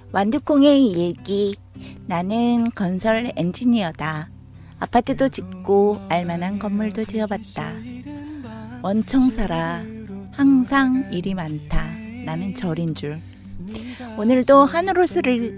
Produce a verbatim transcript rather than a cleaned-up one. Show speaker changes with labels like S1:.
S1: 완두콩의 일기. 나는 건설 엔지니어다. 아파트도 짓고 알만한 건물도 지어봤다. 원청사라 항상 일이 많다. 나는 절인 줄. 오늘도 한우로스를